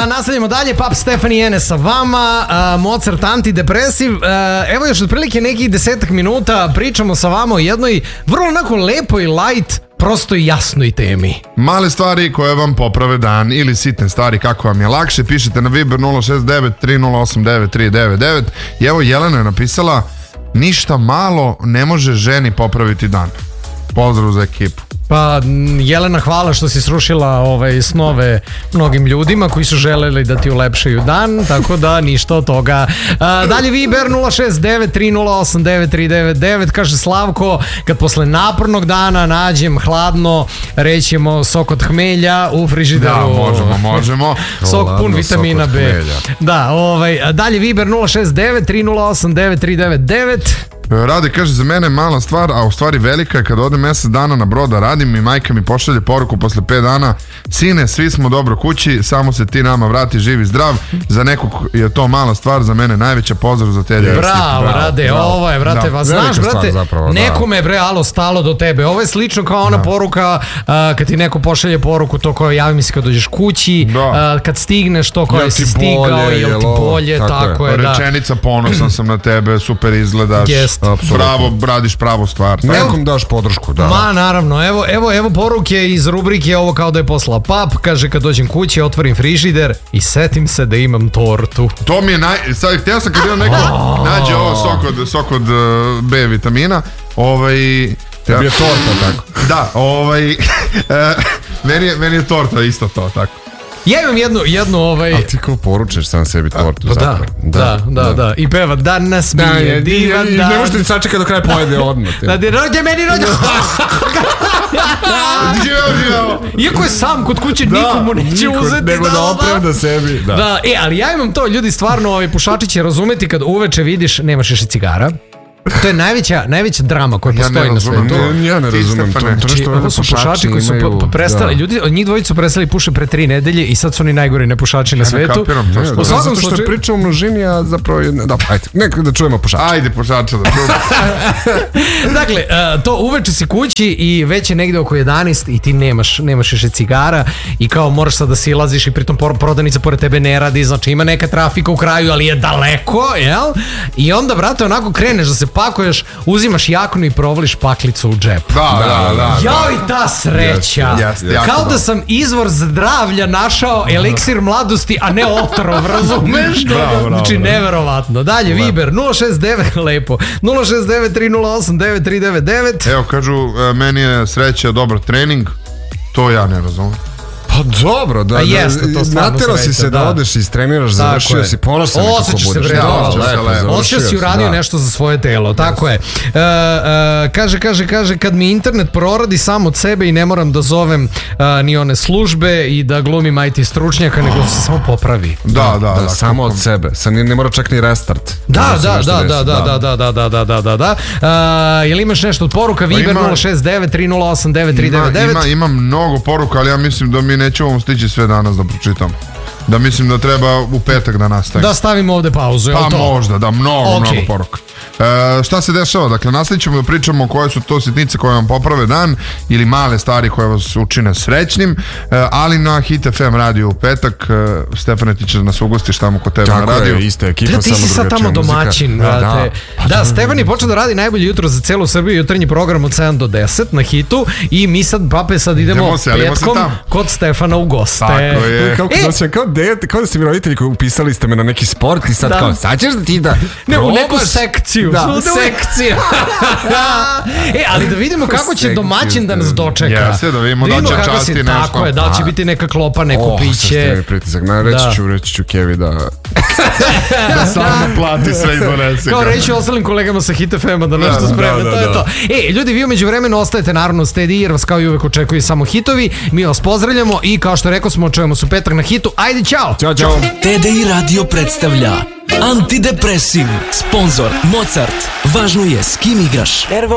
nastavljamo dalje. Pap Stefani Ene sa vama, Mozart antidepresiv. Evo još otprilike nekih 10 minuta pričamo sa vama o jednoj vrlo onako lepoj, light, prosto i jasnoj temi. Male stvari koje vam poprave dan ili sitne stvari kako vam je lakše. Pišete na Viber 069 3089 399. I evo Jelena je napisala: ništa malo ne može ženi popraviti dan. Pozdrav za ekipu. Pa Jelena, hvala što si srušila snove mnogim ljudima koji su želeli da ti ulepšaju dan, tako da ništa od toga. Dalje Viber 069 3089 399. Kaže Slavko: kad posle napornog dana nađem hladno, rećemo sok od hmelja u frižideru. Da, možemo. Sok pun vitamina B. Da, dalje Viber 069 3089 399. Rade kaže: za mene mala stvar, a u stvari velika je kad odem mjesec dana na brod da radim i majka mi pošalje poruku posle 5 dana: sine, svi smo dobro kući, samo se ti nama vrati živ i zdrav. Za nekog je to mala stvar, za mene najveća. Pozdrav za te. Bravo, Rade, ovo je, brate, vas znaš, brate, nekome je stalo do tebe. Ovo je slično kao ona poruka kad ti neko pošalje poruku, to kao javi mi se kad dođeš kući, kad stigneš, to kao jesi stigao, jel ti bolje, tako je. Rečenica: ponosan sam na tebe, super izgledaš. Bravo, radiš pravu stvar. Nekom daš podršku, da. Ma, naravno, evo poruke iz rubrike ovo kao da je poslala Pap. Kaže: kad dođem kući, otvorim frižider i setim se da imam tortu. To mi je sad htio sam kad imam neko nađe ovo sok od B vitamina. Tebi je torta tako. Da, meni je torta isto to tako. Ja imam jednu Ali ti kao poručeš sam sebi tortu. Da. I peva: danas mi je divan dan. Ne možete sačekati do kraja pojede odmah. Da ti rođe meni rođe. Iako je sam kod kuće, nikomu neće uzeti. Nego da opravda sebi. Da, ali ja imam to, ljudi, stvarno, pušači će razumeti kad uveče vidiš nemaš još cigara. To je najveća drama koja postoji na svetu. Ja ne razumem to. Ovo su pušači koji su prestali, ljudi od njih dvojica su prestali puše pre 3 nedelje i sad su oni najgori nepušači na svetu. Zato što je priča o množini, a zapravo ajde, nekako da čujemo pušača. Ajde pušača da čujemo. Dakle, to uveče si kući i već je negde oko 11 i ti nemaš još cigara i kao moraš sad da silaziš i pritom prodavnica pored tebe ne radi, znači ima neka trafika u kraju, ali je daleko, jel? I onda, brate, onako kreneš da se pakuješ, uzimaš jaknu i provališ paklicu u džep. Da. Jao, i ta sreća. Kao da sam izvor zdravlja našao, eliksir mladosti, a ne otrov, razumeš? Znači, neverovatno. Dalje, Viber 069, lepo, 069 308 9399. Evo, kažu, meni je sreća dobar trening. To ja ne razumem. Pa dobro, da. Natjerao si se da odeš i istreniraš, završio si, ponosan nekako budeš. Osjećao si uradio nešto za svoje telo, tako je. Kaže, kad mi internet proradi sam od sebe i ne moram da zovem ni one službe i da glumim IT stručnjaka, nego se samo popravi. Da, samo od sebe. Sad ne mora čak ni restart. Da. Jel imaš nešto od poruka? Viber 069 308 9399. Imam mnogo poruka, ali ja mislim da mi nećemo stići sve danas da pročitam. Da mislim da treba u petak da nastavimo. Da stavimo ovde pauzu, je li to? Pa možda, da, mnogo poruka. Šta se dešava? Dakle, nastavit ćemo da pričamo koje su to sitnice koje vam poprave dan ili male stvari koje vas učine srećnim, ali na Hit FM radio u petak. Stefane, ti će nas ugostiš tamo kod tebe na radio. Tako je, ista ekipa, samo drugačija muzika. Ti si sad tamo domaćin. Da, Stefan je počeo da radi najbolje jutro za celu Srbiju, jutarnji program od 7 do 10 na Hitu i mi sad, Pape, idemo petkom kod Stefana u goste. Tako je. Kao da ste mi roditelji koji upisali ste me na neki sport i sad kao, sad ćeš da ti da ne, u neku sekciju. Da, sekciju. Ali da vidimo kako će domaćin da nas dočeka. Jeste, da vidimo da će časti nešto. Tako je, da će biti neka klopa, neko piće. Sad ste mi pritisak. Reći ću Kevi da samo plati sve izvanese. Kao reći ostalim kolegama sa Hit FM-a da nešto spreme, to je to. Ljudi, vi umeđu vremenu ostajete naravno stedi jer vas kao i uvek očekuju samo hitovi. Mi vas pozdravljamo i kao što rekao smo, čujemo se u petak na Hitu. Ajde, čao! Ćao! TDI Radio predstavlja Antidepresiv. Sponzor Mozart. Važno je s kim igraš.